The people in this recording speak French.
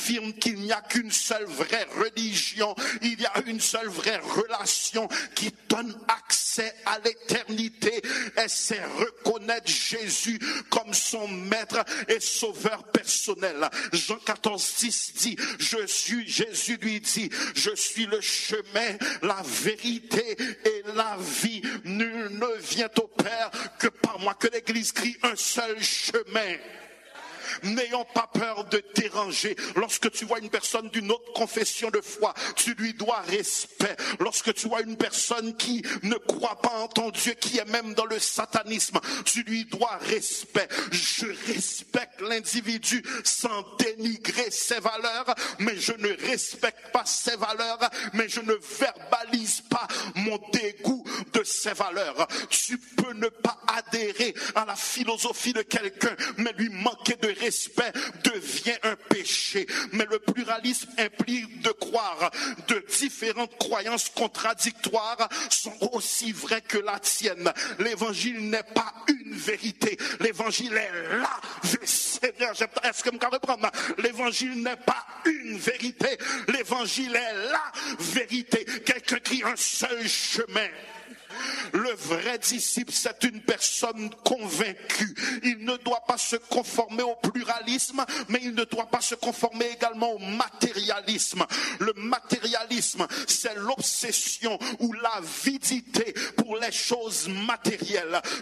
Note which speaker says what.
Speaker 1: affirme qu'il n'y a qu'une seule vraie religion, il y a une seule vraie relation qui donne accès à l'éternité, et c'est reconnaître Jésus comme son maître et sauveur personnel. Jean 14:6 dit, Jésus lui dit, je suis le chemin, la vérité et la vie. Nul ne vient au Père que par moi. Que l'Église crie un seul chemin. N'ayons pas peur de déranger. Lorsque tu vois une personne d'une autre confession de foi, tu lui dois respect. Lorsque tu vois une personne qui ne croit pas en ton Dieu, qui est même dans le satanisme, tu lui dois respect. Je respecte l'individu sans dénigrer ses valeurs, mais je ne respecte pas ses valeurs, mais je ne verbalise pas mon dégoût de ses valeurs. Tu peux ne pas adhérer à la philosophie de quelqu'un, mais lui manquer de respect devient un péché. Mais le pluralisme implique de croire de différentes croyances contradictoires sont aussi vraies que la tienne. L'évangile n'est pas une vérité. L'évangile est la vérité. Est-ce que vous pouvez reprendre? L'évangile n'est pas une vérité. L'évangile est la vérité. Quelqu'un crie un seul chemin. Le vrai disciple, c'est une personne convaincue. Il ne doit pas se conformer au pluralisme, mais il ne doit pas se conformer également au matérialisme. Le matérialisme, c'est l'obsession ou l'avidité pour les choses matérielles.